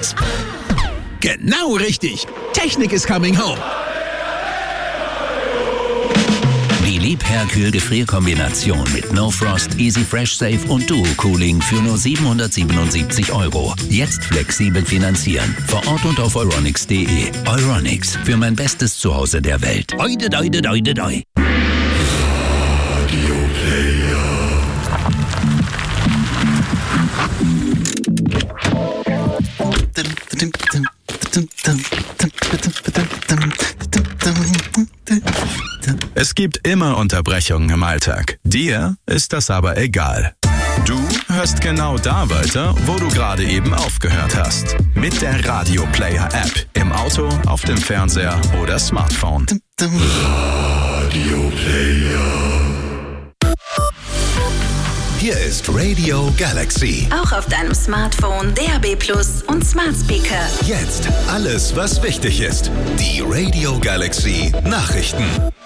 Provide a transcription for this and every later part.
Genau richtig. Technik is coming home. Die Liebherr-Kühl-Gefrierkombination mit No Frost, Easy Fresh Safe und Duo Cooling für nur 777 €. Jetzt flexibel finanzieren. Vor Ort und auf euronics.de. Euronics, für mein bestes Zuhause der Welt. Oide, doide, doide, doi. Radio Player. Es gibt immer Unterbrechungen im Alltag. Dir ist das aber egal. Du hörst genau da weiter, wo du gerade eben aufgehört hast. Mit der Radio Player App. Im Auto, auf dem Fernseher oder Smartphone. Radio Player. Hier ist Radio Galaxy. Auch auf deinem Smartphone, DAB+ und Smart Speaker. Jetzt alles, was wichtig ist. Die Radio Galaxy Nachrichten.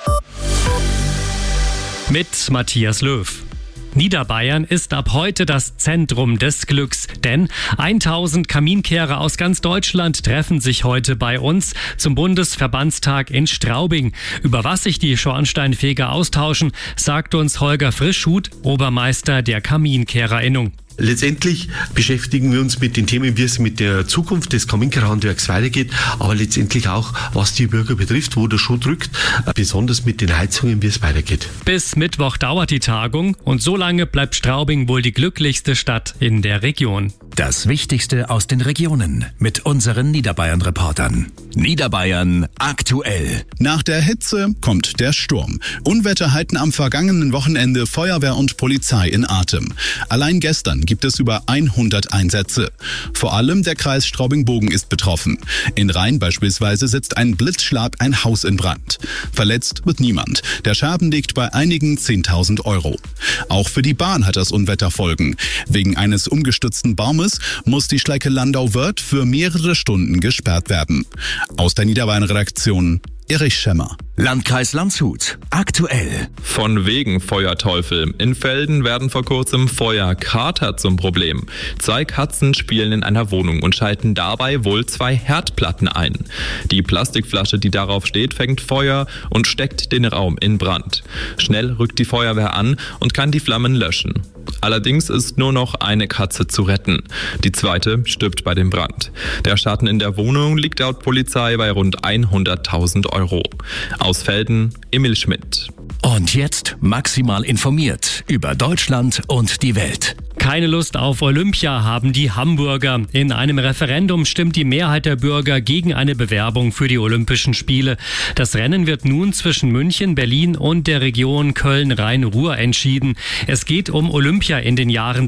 Mit Matthias Löw. Niederbayern ist ab heute das Zentrum des Glücks, denn 1000 Kaminkehrer aus ganz Deutschland treffen sich heute bei uns zum Bundesverbandstag in Straubing. Über was sich die Schornsteinfeger austauschen, sagt uns Holger Frischhuth, Obermeister der Kaminkehrerinnung. Letztendlich beschäftigen wir uns mit den Themen, wie es mit der Zukunft des Kaminkehrerhandwerks weitergeht, aber letztendlich auch, was die Bürger betrifft, wo der Schuh drückt, besonders mit den Heizungen, wie es weitergeht. Bis Mittwoch dauert die Tagung und so lange bleibt Straubing wohl die glücklichste Stadt in der Region. Das Wichtigste aus den Regionen mit unseren Niederbayern-Reportern. Niederbayern aktuell. Nach der Hitze kommt der Sturm. Unwetter halten am vergangenen Wochenende Feuerwehr und Polizei in Atem. Allein gestern gibt es über 100 Einsätze. Vor allem der Kreis Straubing-Bogen ist betroffen. In Rhein beispielsweise setzt ein Blitzschlag ein Haus in Brand. Verletzt wird niemand. Der Schaden liegt bei einigen 10.000 €. Auch für die Bahn hat das Unwetter Folgen. Wegen eines umgestürzten Baumes muss die Strecke Landau-Wörth für mehrere Stunden gesperrt werden. Aus der Niederbayern-Redaktion Erich Schemmer. Landkreis Landshut aktuell. Von wegen Feuerteufel. In Velden werden vor kurzem Feuerkater zum Problem. 2 Katzen spielen in einer Wohnung und schalten dabei wohl 2 Herdplatten ein. Die Plastikflasche, die darauf steht, fängt Feuer und steckt den Raum in Brand. Schnell rückt die Feuerwehr an und kann die Flammen löschen. Allerdings ist nur noch eine Katze zu retten. Die zweite stirbt bei dem Brand. Der Schaden in der Wohnung liegt laut Polizei bei rund 100.000 €. Aus Velden, Emil Schmidt. Und jetzt maximal informiert über Deutschland und die Welt. Keine Lust auf Olympia haben die Hamburger. In einem Referendum stimmt die Mehrheit der Bürger gegen eine Bewerbung für die Olympischen Spiele. Das Rennen wird nun zwischen München, Berlin und der Region Köln-Rhein-Ruhr entschieden. Es geht um Olympia in den Jahren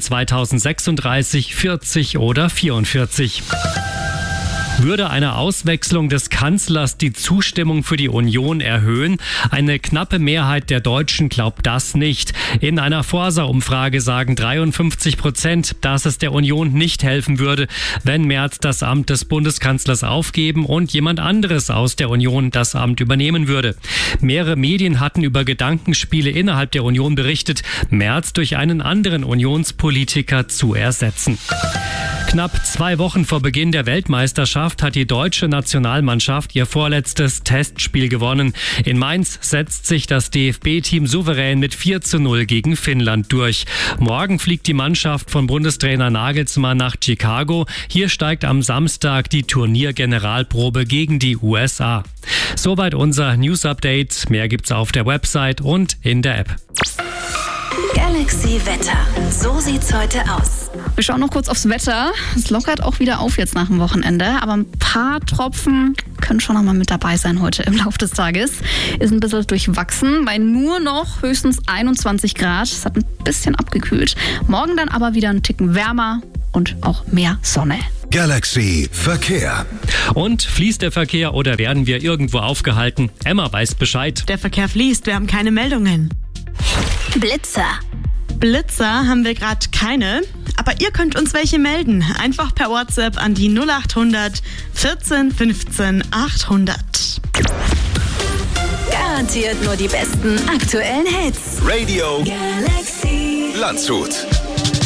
2036, 40 oder 44. Würde eine Auswechslung des Kanzlers die Zustimmung für die Union erhöhen? Eine knappe Mehrheit der Deutschen glaubt das nicht. In einer Forsa-Umfrage sagen 53%, dass es der Union nicht helfen würde, wenn Merz das Amt des Bundeskanzlers aufgeben und jemand anderes aus der Union das Amt übernehmen würde. Mehrere Medien hatten über Gedankenspiele innerhalb der Union berichtet, Merz durch einen anderen Unionspolitiker zu ersetzen. Knapp 2 Wochen vor Beginn der Weltmeisterschaft hat die deutsche Nationalmannschaft ihr vorletztes Testspiel gewonnen. In Mainz setzt sich das DFB-Team souverän mit 4:0 gegen Finnland durch. Morgen fliegt die Mannschaft von Bundestrainer Nagelsmann nach Chicago. Hier steigt am Samstag die Turniergeneralprobe gegen die USA. Soweit unser News-Update. Mehr gibt's auf der Website und in der App. Galaxy Wetter. So sieht's heute aus. Wir schauen noch kurz aufs Wetter. Es lockert auch wieder auf jetzt nach dem Wochenende, aber ein paar Tropfen können schon noch mal mit dabei sein heute im Laufe des Tages. Ist ein bisschen durchwachsen, bei nur noch höchstens 21 Grad. Es hat ein bisschen abgekühlt. Morgen dann aber wieder einen Ticken wärmer und auch mehr Sonne. Galaxy Verkehr. Und fließt der Verkehr oder werden wir irgendwo aufgehalten? Emma weiß Bescheid. Der Verkehr fließt, wir haben keine Meldungen. Blitzer haben wir gerade keine, aber ihr könnt uns welche melden. Einfach per WhatsApp an die 0800 14 15 800. Garantiert nur die besten aktuellen Hits. Radio Galaxy Landshut.